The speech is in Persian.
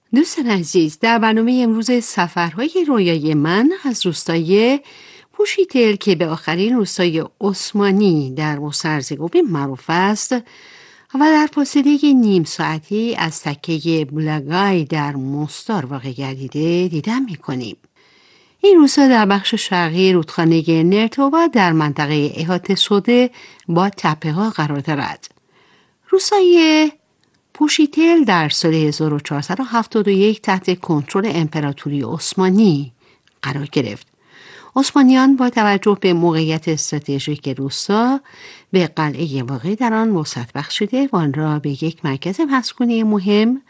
دوستان عزیز، در برنامه امروز سفرهای رویایی من از روستای پوشیتل که به آخرین روستای عثمانی در مسترزگوبی معروف است و در فاصله نیم ساعتی از تکه بولاگای در مستار واقع گردیده دیدن می‌کنیم. این روستا در بخش شرقی رودخانه نرتووا در منطقه احاطه شده با تپه‌ها قرار دارد. روستای پوشیتل در سال 1471 تحت کنترل امپراتوری عثمانی قرار گرفت. عثمانیان با توجه به موقعیت استراتژیک روستا به قلعه واقع در آن وسعت بخشیده و آن را به یک مرکز مسکونی مهم